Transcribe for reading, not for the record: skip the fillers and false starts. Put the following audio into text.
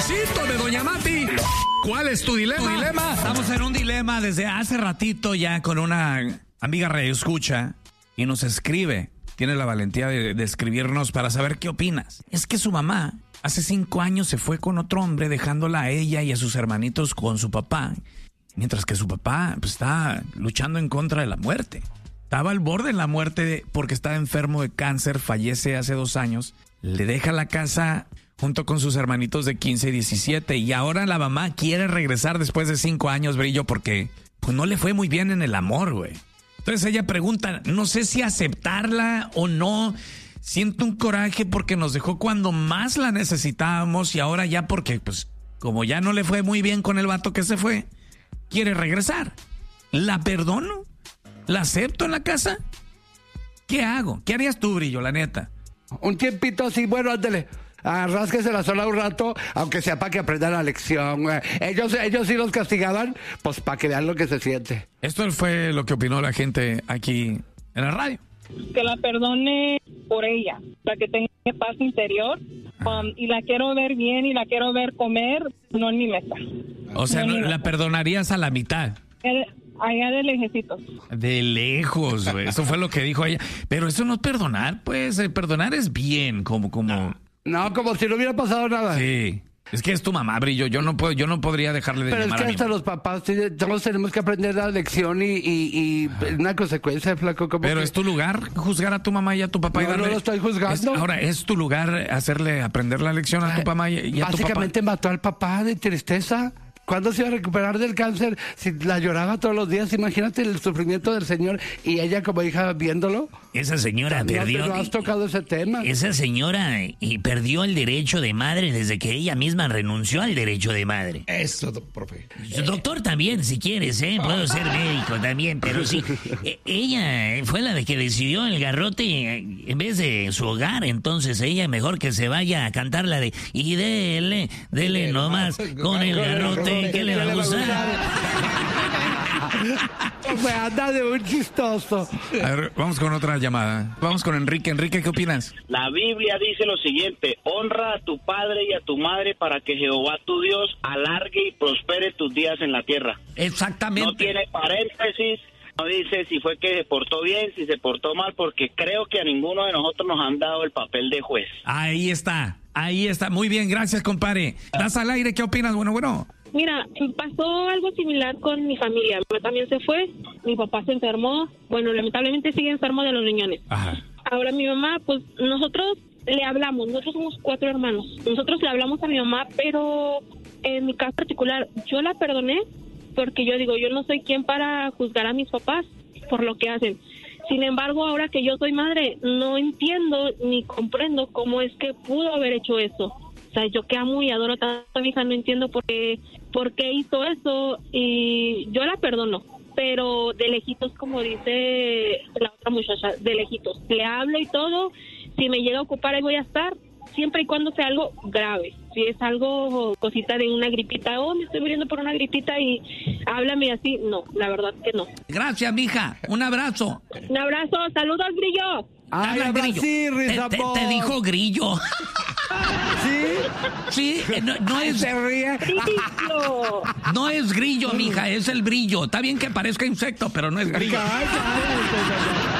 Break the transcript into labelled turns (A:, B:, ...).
A: Luisito de Doña Mati. ¿Cuál es tu dilema?
B: Estamos en un dilema desde hace ratito ya con una amiga radioescucha y nos escribe. Tiene la valentía de escribirnos para saber qué opinas. Es que su mamá hace 5 años se fue con otro hombre dejándola a ella y a sus hermanitos con su papá. Mientras que su papá pues, está luchando en contra de la muerte. Estaba al borde de la muerte porque estaba enfermo de cáncer, fallece hace 2 años. Le deja la casa junto con sus hermanitos de 15 y 17. Y ahora la mamá quiere regresar después de 5 años, Brillo, porque pues, no le fue muy bien en el amor, güey. Entonces ella pregunta, no sé si aceptarla o no. Siento un coraje porque nos dejó cuando más la necesitábamos y ahora ya porque, pues, como ya no le fue muy bien con el vato que se fue, quiere regresar. ¿La perdono? ¿La acepto en la casa? ¿Qué hago? ¿Qué harías tú, Brillo, la neta?
C: Un tiempito así, bueno, ándale. Rásquese la sola un rato, aunque sea para que aprenda la lección. Ellos sí los castigaban, pues para que vean lo que se siente.
B: Esto fue lo que opinó la gente aquí en la radio.
D: Que la perdone por ella, para que tenga paz interior. Y la quiero ver bien y la quiero ver comer, no en mi mesa.
B: O sea,
D: no,
B: la perdonarías a la mitad.
D: Allá de lejecitos.
B: De lejos, güey. Eso fue lo que dijo ella. Pero eso no es perdonar, pues. Perdonar es bien, como...
C: No, como si no hubiera pasado nada.
B: Sí. Es que es tu mamá, Brillo. Yo no podría dejarle de
C: Pero
B: llamar
C: es que
B: a
C: hasta
B: mi mamá.
C: los papás todos tenemos que aprender la lección y una consecuencia, flaco. Como
B: Pero
C: que...
B: es tu lugar juzgar a tu mamá y a tu papá y
C: No,
B: darle...
C: no lo estoy juzgando.
B: Ahora, es tu lugar hacerle aprender la lección a tu mamá y a tu papá.
C: Básicamente mató al papá de tristeza. ¿Cuándo se iba a recuperar del cáncer? Si la lloraba todos los días, imagínate el sufrimiento del señor y ella como hija viéndolo.
E: Esa señora perdió...
C: No has tocado ese tema.
E: Esa señora perdió el derecho de madre desde que ella misma renunció al derecho de madre.
A: Eso, profe.
E: Doctor también, si quieres, puedo ser médico también, pero sí. Ella fue la de que decidió el garrote en vez de su hogar, entonces ella mejor que se vaya a cantar la de y dele nomás con el garrote que le va a gustar.
C: Me anda de un chistoso.
B: A ver, vamos con otra llamada. Vamos con Enrique. Enrique, ¿qué opinas?
F: La Biblia dice lo siguiente: honra a tu padre y a tu madre para que Jehová tu Dios alargue y prospere tus días en la tierra.
B: Exactamente.
F: No tiene paréntesis, no dice si fue que se portó bien, si se portó mal, porque creo que a ninguno de nosotros nos han dado el papel de juez.
B: Ahí está. Muy bien, gracias, compadre. ¿Das al aire? ¿Qué opinas? Bueno.
D: Mira, pasó algo similar con mi familia. Mi mamá también se fue, mi papá se enfermó. Bueno, lamentablemente sigue enfermo de los riñones.
B: Ajá.
D: Ahora mi mamá, pues nosotros le hablamos. Nosotros somos 4 hermanos. Nosotros le hablamos a mi mamá, pero en mi caso particular, yo la perdoné porque yo digo, yo no soy quien para juzgar a mis papás por lo que hacen. Sin embargo, ahora que yo soy madre, no entiendo ni comprendo cómo es que pudo haber hecho eso. O sea, yo que amo y adoro tanto a mi hija, no entiendo por qué hizo eso y yo la perdono. Pero de lejitos, como dice la otra muchacha, de lejitos. Le hablo y todo, si me llega a ocupar ahí voy a estar, siempre y cuando sea algo grave. Si es algo, cosita de una gripita, me estoy muriendo por una gripita y háblame así, no, la verdad que no.
B: Gracias, mija. Un abrazo.
D: Un abrazo, saludos, Grillo.
C: Ay,
B: Habla
C: ahora
B: Grillo.
C: sí, Rizapón.
B: Te dijo Grillo.
C: ¿Sí?
B: Sí, no es...
C: Se ríe.
D: Grillo.
B: No es grillo, mija, es el brillo. Está bien que parezca insecto, pero no es grillo.
C: Cállate.